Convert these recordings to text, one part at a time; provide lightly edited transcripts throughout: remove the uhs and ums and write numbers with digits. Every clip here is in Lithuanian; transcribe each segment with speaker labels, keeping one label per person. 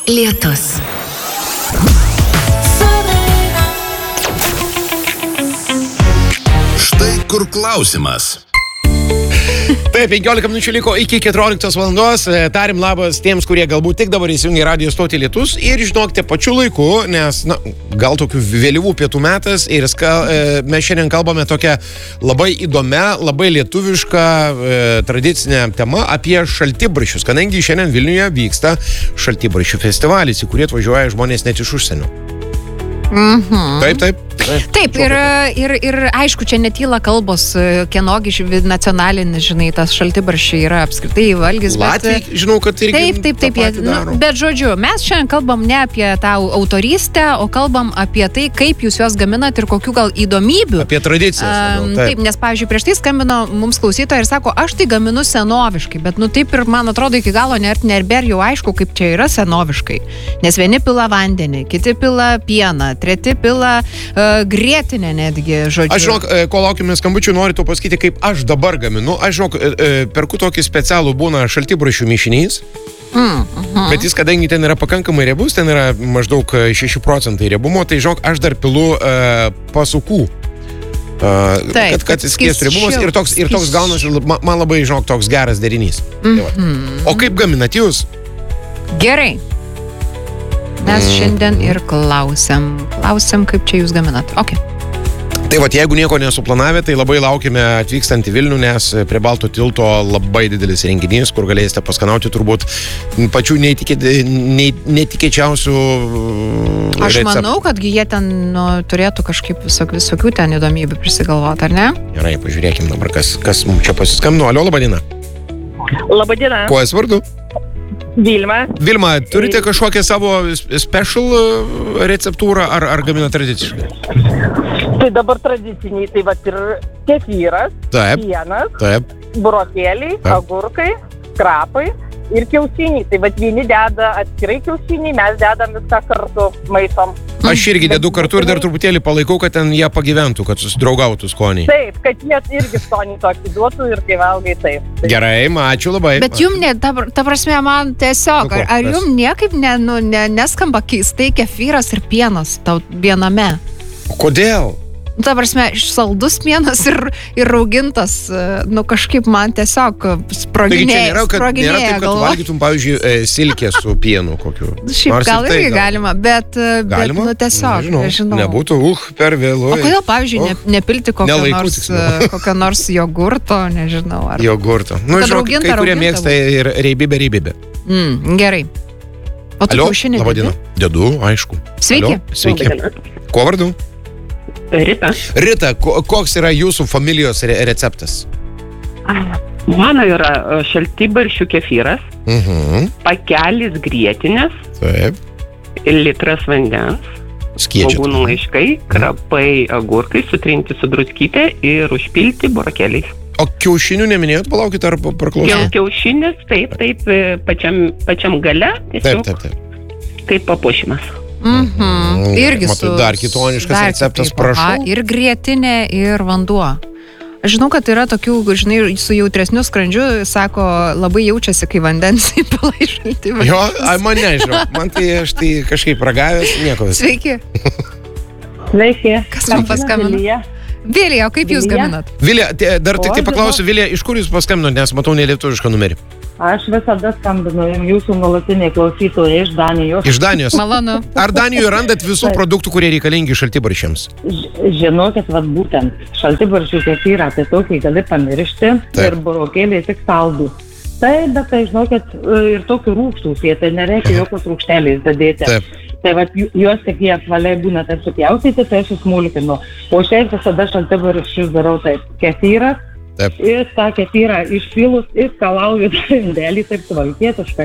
Speaker 1: lietus.
Speaker 2: Štai kur klausimas.
Speaker 3: Taip, 15 minučių liko iki 14 valandos. Tarim labas tiems, kurie galbūt tik dabar įsijungia radijo stotį Lietus ir žinokite pačiu laiku, nes, gal tokių vėlyvų pietų metas ir mes šiandien kalbame tokią labai įdomią, labai lietuvišką tradicinę temą apie šaltibarščius, kadangi šiandien Vilniuje vyksta šaltibarščių festivalis, į kurį atvažiuoja žmonės net iš užsienio. Taip.
Speaker 4: Taip, ir aišku, čia netyla kalbos, kienogi nacionalinis, žinai, tas šaltibarščiai yra apskritai valgis.
Speaker 3: Latvijai, žinau, kad irgi
Speaker 4: Taip, bet žodžiu, mes šiandien kalbam ne apie tą autorystę, o kalbam apie tai, kaip jūs juos gaminat ir kokių gal įdomybių.
Speaker 3: Apie tradicijas.
Speaker 4: Taip, nes, pavyzdžiui, prieš tai skambino mums klausytoja ir sako, aš tai gaminu senoviškai, bet, taip ir, man atrodo, iki galo nerbėr jau aišku, kaip čia yra senoviškai. Nes vieni pila vandenį, kiti pila pieną, treti pila grietinę netgi, žodžiu.
Speaker 3: Aš žinok, kol laukime skambučių, noriu to pasakyti, kaip aš dabar gaminu. Aš žinok, perku tokį specialų būna šaltibarščių mišinys. Bet jis, kadangi ten yra pakankamai riebus, ten yra maždaug 6% riebumo, tai žinok, aš dar pilu pasukų. Kad jis skiestų riebumas ir toks gaunasi, man labai, žinok, toks geras derinys. O kaip gaminat jūs?
Speaker 4: Gerai. Mes šiandien ir klausiam, kaip čia jūs gaminat. Okay.
Speaker 3: Tai vat, jeigu nieko nesuplanavę, tai labai laukime atvykstant į Vilnių, nes prie Balto tilto labai didelis renginys, kur galėsite paskanauti turbūt pačių netikėčiausių receptų.
Speaker 4: Aš manau, kad jie ten turėtų kažkaip visokių ten įdomybių prisigalvoti, ar ne?
Speaker 3: Gerai, pažiūrėkim dabar, kas mums čia pasiskambino. Alio, labadiena.
Speaker 5: Labadiena.
Speaker 3: Kuo esi vardu?
Speaker 5: Vilma,
Speaker 3: turite kažkokią savo special receptūrą ar gaminat tradiciškai?
Speaker 5: Tai dabar tradiciniai, tai vat ir kefyras, pienas, burokėliai, agurkai, krapai ir kiaušiniai. Tai vat vieni deda atskirai kiaušiniai, mes dedam viską kartu maišom.
Speaker 3: Aš irgi dedu kartu ir dar truputėlį palaikau, kad ten jie pagyventų, kad susidraugautų skoniai.
Speaker 5: Taip, kad jie irgi skonį tokį duotų ir kai valgai taip.
Speaker 3: Gerai, ačiū labai.
Speaker 4: Bet jum, ta prasme, man tiesiog, ar jum niekaip neskamba keistai kefyras ir pienas tau viename?
Speaker 3: Kodėl?
Speaker 4: Ta prasme, saldus pienas ir raugintas, kažkaip man tiesiog sproginėja
Speaker 3: galva. Nėra taip, kad valgytum, pavyzdžiui, silkę su pienu kokiu.
Speaker 4: Šiaip gal irgi galima, bet tiesiog,
Speaker 3: nežinau. Nebūtų, per vėlu.
Speaker 4: O kodėl, pavyzdžiui, nepilti kokio nors jogurto, nežinau.
Speaker 3: Jogurto. Žinok, kai kurie mėgsta ir reibybę.
Speaker 4: Gerai. O tu kiaušinį dedi?
Speaker 3: Dedu, aišku.
Speaker 4: Sveiki.
Speaker 3: Kuo vardu?
Speaker 5: Rita,
Speaker 3: koks yra jūsų familijos receptas?
Speaker 6: Mano yra šaltibarščių kefyras, pakelis grietinės, litras vandens, svogūnų laiškai, krapai, agurkai, sutrinti su druskyte ir užpilti burokėliais.
Speaker 3: O kiaušinių neminėjot, palaukit, ar praklausau?
Speaker 6: Kiaušinis, taip, pačiam gale, tiesiog kaip papuošimas.
Speaker 4: Irgi
Speaker 3: matai, dar kitoniškas receptas, prašau.
Speaker 4: Ir grietinė, ir vanduo. Aš žinau, kad yra tokių, žinai, su jautresniu skrandžiu, sako, labai jaučiasi, kai vandens įpila į šaltibarščius.
Speaker 3: Jo, man nežinau, man tai aš tai kažkaip ragavęs, nieko.
Speaker 4: Sveiki.
Speaker 5: Sveiki.
Speaker 4: Kas man paskambino? Vilija, o kaip jūs gaminat?
Speaker 3: Vilija, dar tik tai paklausiu, Vilija, iš kur jūs paskambinot, nes matau nelietuvišką numerį?
Speaker 5: Aš visada skambinu jūsų nuolatiniai klausytojai iš Danijos.
Speaker 3: Iš Danijos?
Speaker 4: Malonu.
Speaker 3: Ar Danijoje randat visų produktų, kurie reikalingi šaltibarščiams?
Speaker 5: Žinokit, būtent šaltibarščių kefyrą tai tokį gali pamiršti ir burokėliai tik saldų. Bet tai, žinokit, ir tokių rūgštus, tai nereikia jokios rūgštelės dadėti. Tai juos tik jie apvaliai būna taip supjaustyti, tai aš smulkinu. O šiaip visada šaltibarščius darau taip. Kefyras. Ir tą kefyrą išpilus ir skalauju indelį taip suvalkietiškai.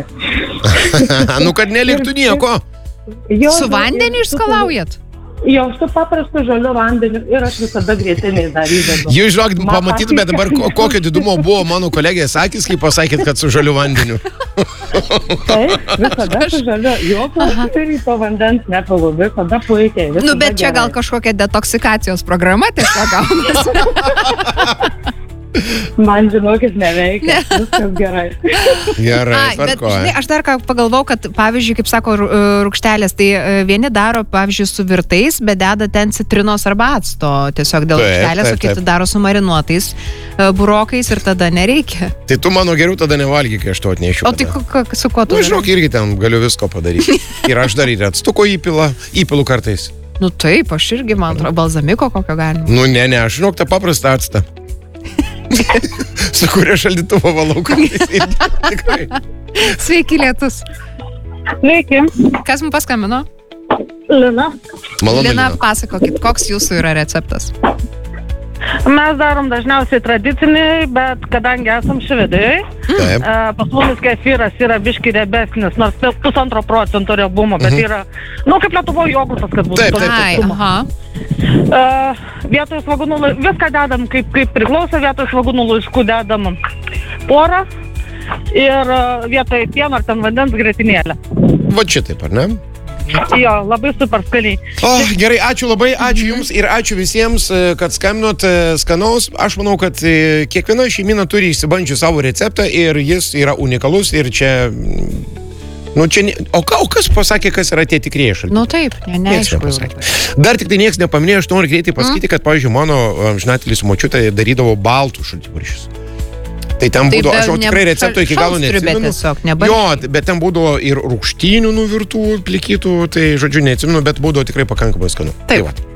Speaker 3: Kad neliktų nieko.
Speaker 4: Su vandeniu išskalaujat?
Speaker 5: Jo, su paprastu žaliu vandeniu ir aš visada grietinės darydavau.
Speaker 3: Jūs, žinok, pamatytumėte dabar, kokio didumo buvo mano kolegės akis, kai pasakėt, kad su žaliu vandeniu.
Speaker 5: Taip, visada su žaliu. Jokio to vandens nepilu, visada puikiai.
Speaker 4: Bet čia gal kažkokia detoksikacijos programa tiesiog gaunasi.
Speaker 5: Man žinokit neveikia. Viskas gerai.
Speaker 3: Gerai,
Speaker 4: Bet, žinai, aš dar ką pagalvau, kad, pavyzdžiui, kaip sako rūgštelės, tai vieni daro, pavyzdžiui, su virtais, bet deda ten citrinos arba acto tiesiog dėl rūgštelės, o kiti daro su marinuotais burokais ir tada nereikia.
Speaker 3: Tai tu mano geriau tada nevalgy, kai aš to atnešiu.
Speaker 4: O tai su kuo tu?
Speaker 3: Žinok, irgi ten galiu visko padaryti. Ir aš daryti atstuko įpilu kartais.
Speaker 4: Nu taip, aš irgi, man atrodo, balzamiko kokio galima.
Speaker 3: Nu ne, aš žinok, tą paprastą actą. Su kuria šaldytuvo valau kartais irgi. Tikrai.
Speaker 4: Sveiki, Lietus.
Speaker 5: Sveiki.
Speaker 4: Kas mums paskambino?
Speaker 5: Lina.
Speaker 3: Malonu,
Speaker 4: Lina, pasakokit, koks jūsų yra receptas?
Speaker 1: Mes darom dažniausiai tradiciniai, bet kadangi esam švedai, pas mumis kefyras yra biški riebesnis, nors 1,5% riebumo, bet yra, kaip Lietuvoje jogurtas, kad būtų. Vietoj svagūnų, viską dedam kaip priklauso, vietoj svagūnų laiškų dedam porą ir vietoj pieno ar ten vandens grietinėlę.
Speaker 3: Va čia taip, ar ne?
Speaker 1: Jo, labai super skaniai.
Speaker 3: Gerai, ačiū labai, ačiū Jums ir ačiū visiems, kad skambinot skanaus. Aš manau, kad kiekviena šeimina turi išsibandžių savo receptą ir jis yra unikalus ir čia... O kas pasakė, kas yra tie tikrieji šaltiniai?
Speaker 4: Nu taip, neaišku.
Speaker 3: Dar tik tai niekas nepaminėjo, aš noriu greitai pasakyti, kad, pavyzdžiui, mano amžinatelis močiutė darydavo baltų šaltibarščius. Tai ten būdavo, aš jau tikrai recepto iki galo neatsimenu. Jo, bet ten būdavo ir rūgštynių nuvirtų, plikytų, tai žodžiu neatsimenu, bet būdavo tikrai pakankamai skanu.
Speaker 4: Taip.